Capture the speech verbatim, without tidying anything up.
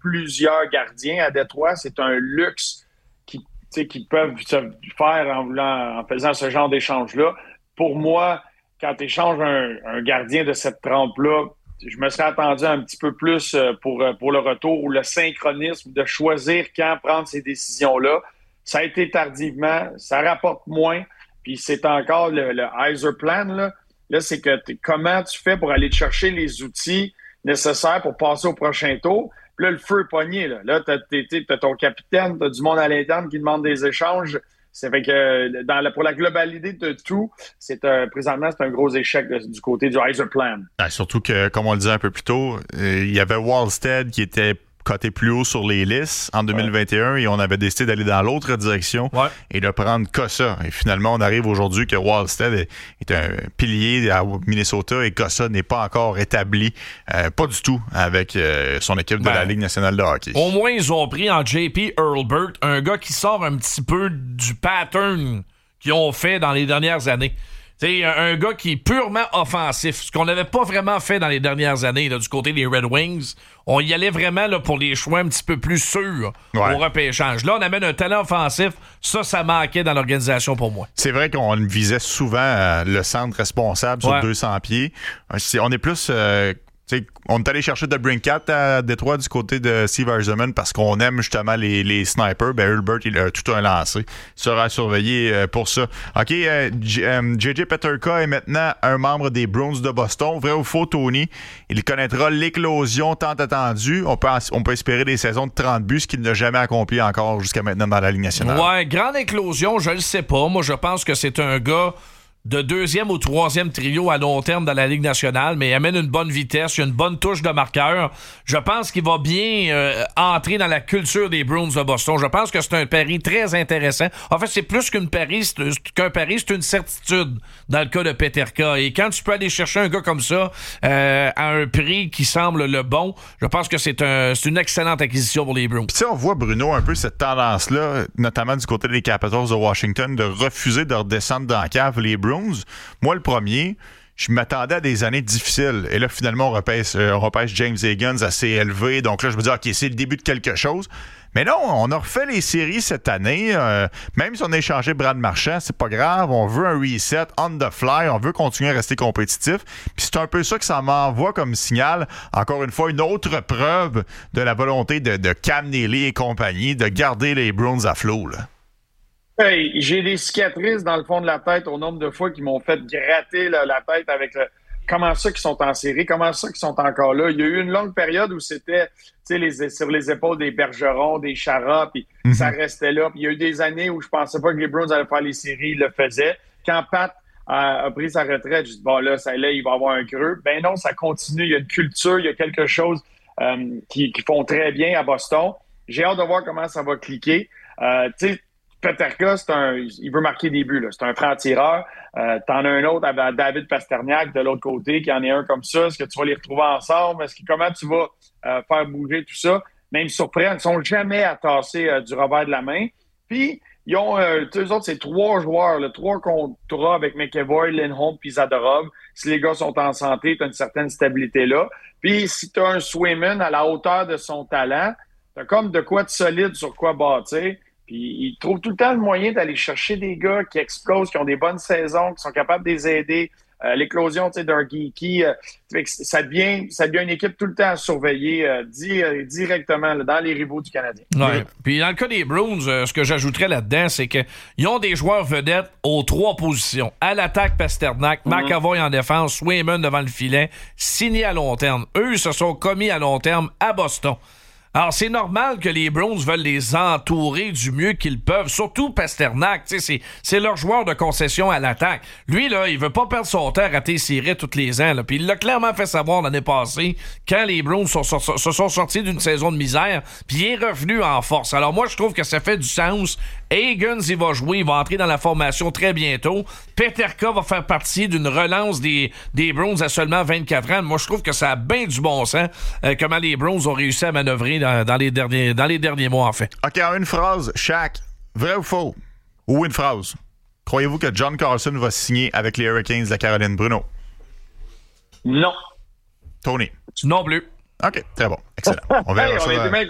plusieurs gardiens à Détroit. C'est un luxe qui, qu'ils peuvent se faire en, voulant, en faisant ce genre d'échange-là. Pour moi, quand tu échanges un, un gardien de cette trempe-là, je me serais attendu un petit peu plus pour, pour le retour ou le synchronisme de choisir quand prendre ces décisions-là. Ça a été tardivement, ça rapporte moins, puis c'est encore le, le Yzer plan, là. Là, c'est que comment tu fais pour aller te chercher les outils nécessaires pour passer au prochain tour. Puis là, le feu est pogné. Là, là t'as, t'as ton capitaine, t'as du monde à l'interne qui demande des échanges. C'est fait que dans la, pour la globalité de tout, c'est un, présentement, c'est un gros échec de, du côté du Yzer plan. Ah, surtout que, comme on le disait un peu plus tôt, euh, il y avait Wallstead qui était coté plus haut sur les listes en deux mille vingt et un ouais. et on avait décidé d'aller dans l'autre direction ouais. et de prendre Cossa. Et finalement, on arrive aujourd'hui que Wallstead est, est un pilier à Minnesota et Cossa n'est pas encore établi, euh, pas du tout, avec euh, son équipe de ben, la Ligue nationale de hockey. Au moins, ils ont pris en J P Hurlburt un gars qui sort un petit peu du pattern qu'ils ont fait dans les dernières années. C'est un gars qui est purement offensif, ce qu'on n'avait pas vraiment fait dans les dernières années là, du côté des Red Wings. On y allait vraiment là, pour les choix un petit peu plus sûrs ouais. au repêchage. Là, on amène un talent offensif. Ça, ça manquait dans l'organisation pour moi. C'est vrai qu'on visait souvent euh, le centre responsable sur ouais. deux cents pieds. C'est, on est plus... Euh, T'sais, on est allé chercher de Brinkat à Détroit du côté de Steve Yzerman parce qu'on aime justement les, les snipers. Ben, Hurlburt, il a tout un lancé. Il sera surveillé euh, pour ça. OK, euh, J J Peterka est maintenant un membre des Bruins de Boston. Vrai ou faux, Tony? Il connaîtra l'éclosion tant attendue. On peut, on peut espérer des saisons de trente buts, ce qu'il n'a jamais accompli encore jusqu'à maintenant dans la Ligue nationale. Ouais, grande éclosion, je le sais pas. Moi, je pense que c'est un gars de deuxième ou troisième trio à long terme dans la Ligue nationale, mais il amène une bonne vitesse, il a une bonne touche de marqueur. Je pense qu'il va bien euh, entrer dans la culture des Bruins de Boston. Je pense que c'est un pari très intéressant. En fait, c'est plus qu'une pari, c'est, qu'un pari, c'est une certitude dans le cas de Peterka. Et quand tu peux aller chercher un gars comme ça euh, à un prix qui semble le bon, je pense que c'est, un, c'est une excellente acquisition pour les Bruins. Puis tu sais, on voit, Bruno, un peu cette tendance-là, notamment du côté des Capitals de Washington, de refuser de redescendre dans la cave les Bruins. Moi, le premier, je m'attendais à des années difficiles. Et là, finalement, on repêche, euh, on repêche James Higgins assez élevé. Donc là, je me dis, OK, c'est le début de quelque chose. Mais non, on a refait les séries cette année. Euh, même si on a échangé Brad Marchand, c'est pas grave. On veut un reset on the fly. On veut continuer à rester compétitif. Puis c'est un peu ça que ça m'envoie comme signal. Encore une fois, une autre preuve de la volonté de, de Cam Neely et compagnie de garder les Bruins à flot, là. Hey, j'ai des cicatrices dans le fond de la tête au nombre de fois qu'ils m'ont fait gratter là, la tête avec le... comment ça qu'ils sont en série, comment ça qu'ils sont encore là. Il y a eu une longue période où c'était les, sur les épaules des Bergeron, des Chara, puis mm-hmm. ça restait là. Puis il y a eu des années où je pensais pas que les Bruins allaient faire les séries, ils le faisaient. Quand Pat a, a pris sa retraite, je dis bon là, ça, là, il va y avoir un creux. Ben non, ça continue. Il y a une culture, il y a quelque chose euh, qui, qui font très bien à Boston. J'ai hâte de voir comment ça va cliquer. Euh, tu sais, Peterka, c'est un, il veut marquer des buts, là. C'est un franc-tireur. Euh, t'en as un autre avec David Pasternak de l'autre côté, qui en est un comme ça. Est-ce que tu vas les retrouver ensemble? Est-ce que, comment tu vas euh, faire bouger tout ça? Même surpris, ils ne sont jamais à tasser euh, du revers de la main. Puis, ils ont, euh, eux autres, c'est trois joueurs, là, trois contrats avec McEvoy, Lindholm puis Zadorov. Si les gars sont en santé, tu as une certaine stabilité là. Puis, si tu as un Swayman à la hauteur de son talent, tu as comme de quoi de solide sur quoi bâtir. Puis ils trouvent tout le temps le moyen d'aller chercher des gars qui explosent, qui ont des bonnes saisons, qui sont capables de les aider. Euh, l'éclosion, tu sais, d'un Geeky, euh, ça devient, ça devient une équipe tout le temps à surveiller euh, di- euh, directement là, dans les rivaux du Canadien. Ouais. Puis dans le cas des Bruins, euh, ce que j'ajouterais là-dedans, c'est qu'ils ont des joueurs vedettes aux trois positions. À l'attaque, Pasternak, mm-hmm. McAvoy en défense, Swayman devant le filet, signés à long terme. Eux se sont commis à long terme à Boston. Alors, c'est normal que les Bruins veulent les entourer du mieux qu'ils peuvent, surtout Pasternak, tu sais, c'est, c'est leur joueur de concession à l'attaque. Lui, là, il veut pas perdre son temps à rater ses raies tous les ans, là. Puis il l'a clairement fait savoir l'année passée, quand les Bruins sont, sont, se sont sortis d'une saison de misère, puis il est revenu en force. Alors moi, je trouve que ça fait du sens. Higgins, il va jouer, il va entrer dans la formation très bientôt. Peterka va faire partie d'une relance des, des Bruins à seulement vingt-quatre ans. Moi, je trouve que ça a bien du bon sens, euh, comment les Bruins ont réussi à manœuvrer dans, dans, les derniers, dans les derniers mois, en fait. OK, en une phrase, Shaq, vrai ou faux? Ou une phrase. Croyez-vous que John Carlson va signer avec les Hurricanes de la Caroline, Bruno? Non. Tony? Non plus. OK, très bon. Excellent. On verra hey, ça. On